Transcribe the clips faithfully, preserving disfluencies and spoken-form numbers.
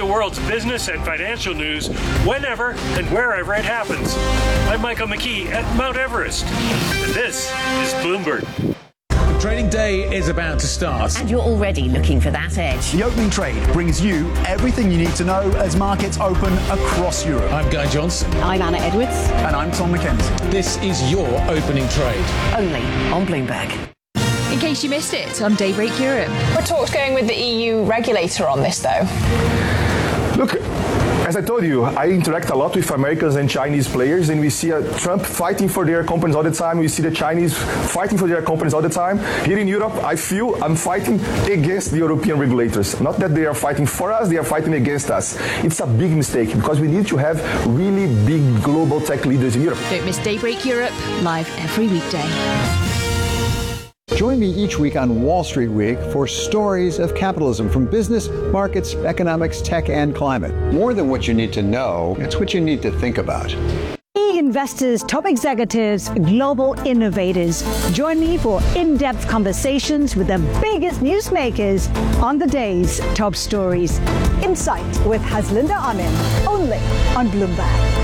world's business and financial news whenever and wherever it happens. I'm Michael McKee at Mount Everest, and this is Bloomberg. Trading day is about to start. And you're already looking for that edge. The opening trade brings you everything you need to know as markets open across Europe. I'm Guy Johnson. I'm Anna Edwards. And I'm Tom McKenzie. This is your opening trade. Only on Bloomberg. In case you missed it, on Daybreak Europe. We're talks going with the E U regulator on this, though. Look, as I told you, I interact a lot with Americans and Chinese players, and we see uh, Trump fighting for their companies all the time. We see the Chinese fighting for their companies all the time. Here in Europe, I feel I'm fighting against the European regulators. Not that they are fighting for us, they are fighting against us. It's a big mistake because we need to have really big global tech leaders in Europe. Don't miss Daybreak Europe, live every weekday. Join me each week on Wall Street Week for stories of capitalism from business, markets, economics, tech, and climate. More than what you need to know, it's what you need to think about. Investors, top executives, global innovators. Join me for in-depth conversations with the biggest newsmakers on the day's top stories. Insight with Haslinda Amin, only on Bloomberg.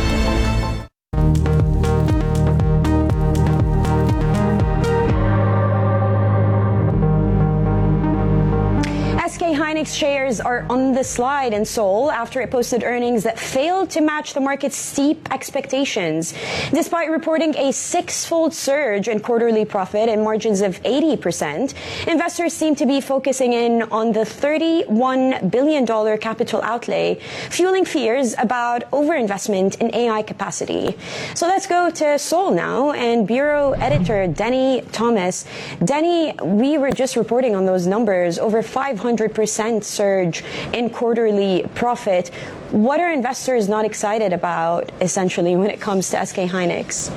S K Hynix shares are on the slide in Seoul after it posted earnings that failed to match the market's steep expectations. Despite reporting a six-fold surge in quarterly profit and margins of eighty percent, investors seem to be focusing in on the thirty-one billion dollars capital outlay, fueling fears about overinvestment in A I capacity. So let's go to Seoul now and Bureau Editor Denny Thomas. Denny, we were just reporting on those numbers, over five hundred percent surge in quarterly profit. What are investors not excited about, essentially, when it comes to S K Hynix?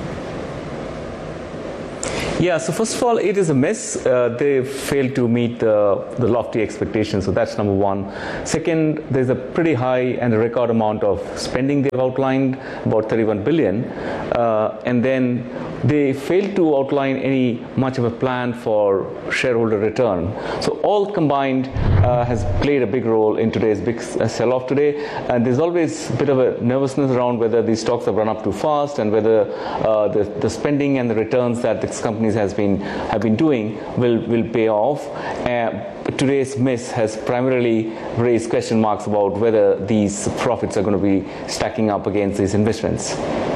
Yeah, so first of all, it is a miss. Uh, they failed to meet the, the lofty expectations, so that's number one. Second, there's a pretty high and a record amount of spending they've outlined, about thirty-one billion dollars, uh, and then they failed to outline any much of a plan for shareholder return. So all combined uh, has played a big role in today's big uh, sell-off today. And there's always a bit of a nervousness around whether these stocks have run up too fast and whether uh, the, the spending and the returns that these companies has been have been doing will will pay off. Uh, today's miss has primarily raised question marks about whether these profits are going to be stacking up against these investments.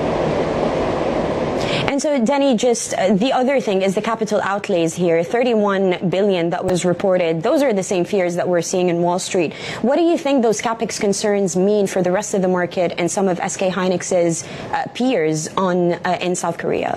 And so, Denny, just uh, the other thing is the capital outlays here, thirty-one billion dollars that was reported. Those are the same fears that we're seeing in Wall Street. What do you think those capex concerns mean for the rest of the market and some of S K Hynix's uh, peers on uh, in South Korea?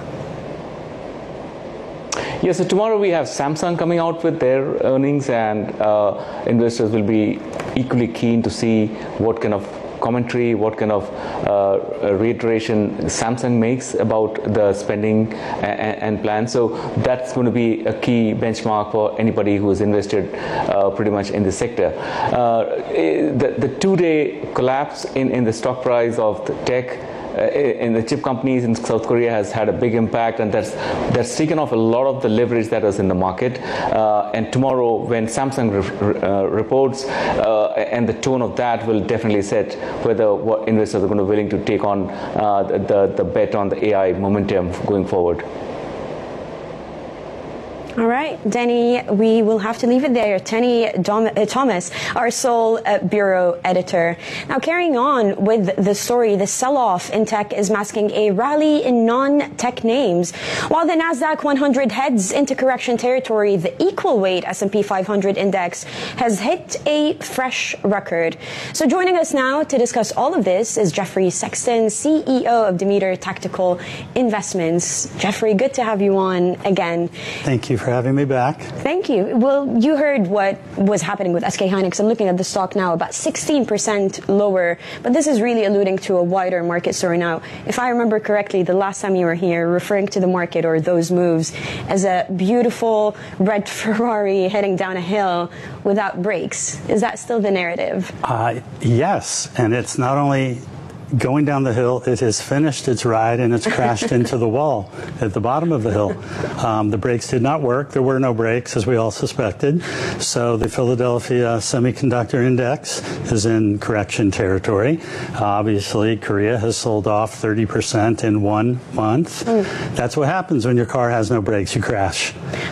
Yeah, so tomorrow we have Samsung coming out with their earnings, and uh, investors will be equally keen to see what kind of commentary, what kind of uh, reiteration Samsung makes about the spending and, and plan. So that's going to be a key benchmark for anybody who is invested uh, pretty much in this sector. Uh, the, the two-day collapse in, in the stock price of the tech in the chip companies in South Korea has had a big impact, and that's that's taken off a lot of the leverage that was in the market. Uh, and tomorrow, when Samsung re- uh, reports, uh, and the tone of that will definitely set whether what investors are going to be willing to take on uh, the the bet on the A I momentum going forward. All right, Denny, we will have to leave it there. Denny Dom- uh, Thomas, our Seoul uh, Bureau Editor. Now, carrying on with the story, the sell-off in tech is masking a rally in non-tech names. While the NASDAQ one hundred heads into correction territory, the equal weight S and P five hundred index has hit a fresh record. So joining us now to discuss all of this is Jeffrey Sexton, C E O of Demeter Tactical Investments. Jeffrey, good to have you on again. Thank you for having me back. Thank you. Well, you heard what was happening with S K Hynix. I'm looking at the stock now, about sixteen percent lower, but this is really alluding to a wider market story now. If I remember correctly, the last time you were here, referring to the market or those moves as a beautiful red Ferrari heading down a hill without brakes. Is that still the narrative? Uh, yes, and it's not only going down the hill, it has finished its ride and it's crashed into the wall at the bottom of the hill. Um, the brakes did not work. There were no brakes, as we all suspected. So the Philadelphia Semiconductor Index is in correction territory. Uh, obviously, Korea has sold off thirty percent in one month. Mm. That's what happens when your car has no brakes. You crash.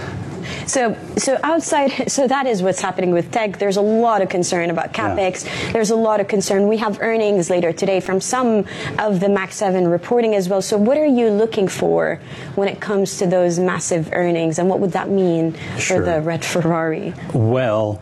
So, so outside, so that is what's happening with tech. There's a lot of concern about capex. Yeah. There's a lot of concern. We have earnings later today from some of the Max seven reporting as well. So what are you looking for when it comes to those massive earnings, and what would that mean Sure. for the red Ferrari? Well,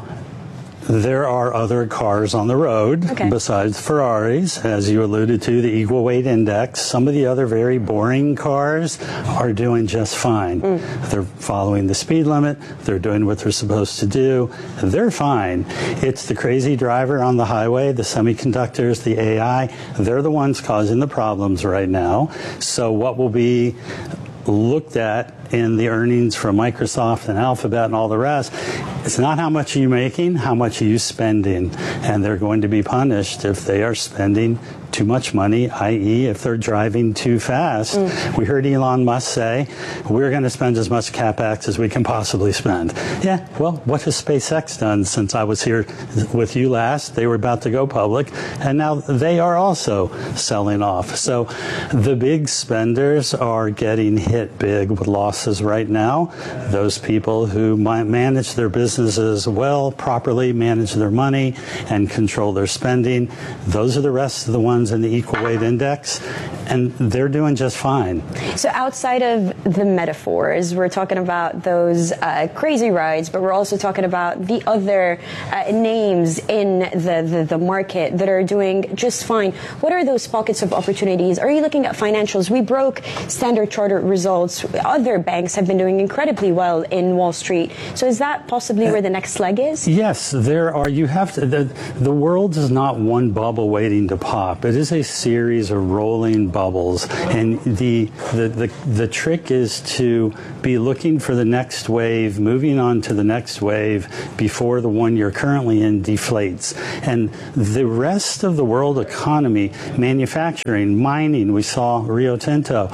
there are other cars on the road okay. besides Ferraris, as you alluded to, the equal weight index. Some of the other very boring cars are doing just fine. Mm. They're following the speed limit. They're doing what they're supposed to do. They're fine. It's the crazy driver on the highway, the semiconductors, the A I. They're the ones causing the problems right now. So what will be looked at in the earnings from Microsoft and Alphabet and all the rest, it's not how much are you making, how much are you spending. And they're going to be punished if they are spending too much money, that is if they're driving too fast. Mm. We heard Elon Musk say, we're going to spend as much capex as we can possibly spend. Yeah, well, what has SpaceX done since I was here with you last? They were about to go public, and now they are also selling off. So the big spenders are getting hit big with losses right now. Those people who might manage their businesses well, properly manage their money, and control their spending, those are the rest of the ones in the equal weight index, and they're doing just fine. So outside of the metaphors, we're talking about those uh, crazy rides, but we're also talking about the other uh, names in the, the, the market that are doing just fine. What are those pockets of opportunities? Are you looking at financials? We broke Standard Chartered results. Other banks have been doing incredibly well in Wall Street. So is that possibly where the next leg is? Yes, there are. You have to. The, the world is not one bubble waiting to pop. It is a series of rolling bubbles, and the, the the the trick is to be looking for the next wave, moving on to the next wave before the one you're currently in deflates. And the rest of the world economy, manufacturing, mining, we saw Rio Tinto.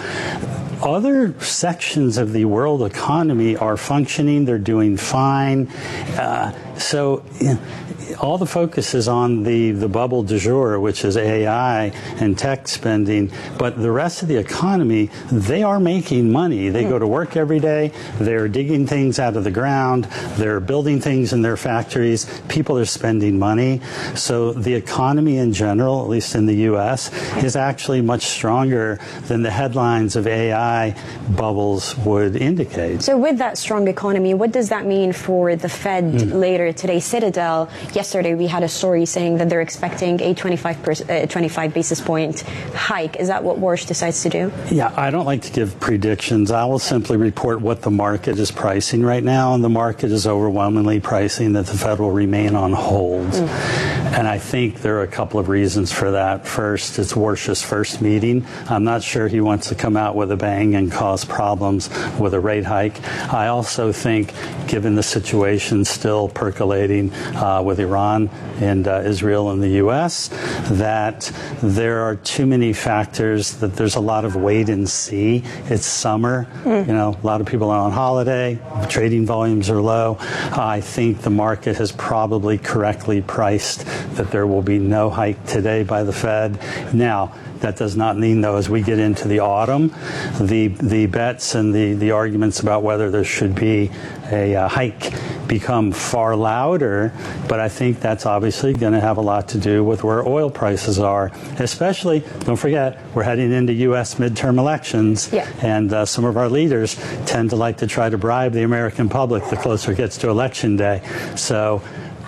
Other sections of the world economy are functioning. They're doing fine. Uh, so you know, all the focus is on the, the bubble du jour, which is A I and tech spending. But the rest of the economy, they are making money. They go to work every day. They're digging things out of the ground. They're building things in their factories. People are spending money. So the economy in general, at least in the U S, is actually much stronger than the headlines of A I bubbles would indicate. So with that strong economy, what does that mean for the Fed mm. later today? Citadel, yesterday we had a story saying that they're expecting a twenty-five, per, uh, twenty-five basis point hike. Is that what Warsh decides to do? Yeah, I don't like to give predictions. I will simply report what the market is pricing right now, and the market is overwhelmingly pricing that the Fed will remain on hold. Mm. And I think there are a couple of reasons for that. First, it's Warsh's first meeting. I'm not sure he wants to come out with a bang and cause problems with a rate hike. I also think, given the situation still percolating uh, with Iran and uh, Israel and the U S, that there are too many factors, that there's a lot of wait and see. It's summer. Mm. You know, a lot of people are on holiday. Trading volumes are low. I think the market has probably correctly priced that there will be no hike today by the Fed. Now, that does not mean, though, as we get into the autumn, the the bets and the, the arguments about whether there should be a uh, hike become far louder. But I think that's obviously going to have a lot to do with where oil prices are. Especially, don't forget, we're heading into U S midterm elections, yeah. and uh, some of our leaders tend to like to try to bribe the American public the closer it gets to election day. So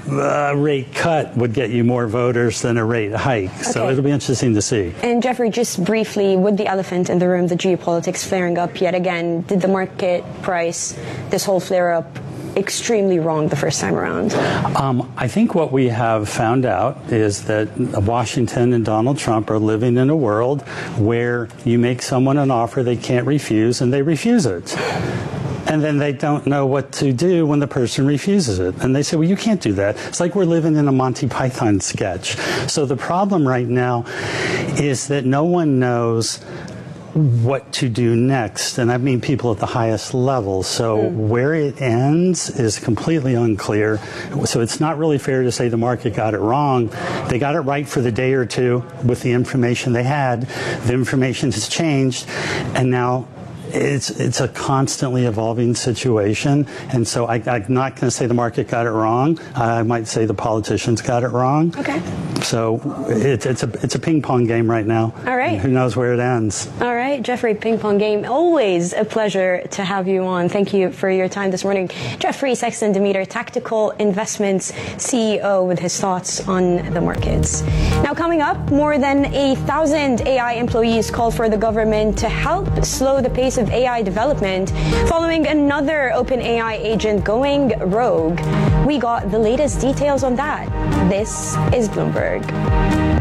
a rate cut would get you more voters than a rate hike. Okay. So it'll be interesting to see. And Jeffrey, just briefly, with the elephant in the room, the geopolitics flaring up yet again, did the market price this whole flare-up extremely wrong the first time around? Um, I think what we have found out is that Washington and Donald Trump are living in a world where you make someone an offer they can't refuse, and they refuse it. and then they don't know what to do when the person refuses it. And they say, well, you can't do that. It's like we're living in a Monty Python sketch. So the problem right now is that no one knows what to do next, and I mean people at the highest level. So mm. where it ends is completely unclear. So it's not really fair to say the market got it wrong. They got it right for the day or two with the information they had. The information has changed, and now It's it's a constantly evolving situation, and so I, I'm not going to say the market got it wrong. I might say the politicians got it wrong. Okay. So it, it's a it's a ping pong game right now. All right. Who knows where it ends? All right, Jeffrey, ping pong game. Always a pleasure to have you on. Thank you for your time this morning, Jeffrey Sexton Demeter, Tactical Investments C E O, with his thoughts on the markets. Now, coming up, more than a thousand A I employees called for the government to help slow the pace of A I development following another OpenAI agent going rogue. We got the latest details on that. This is Bloomberg.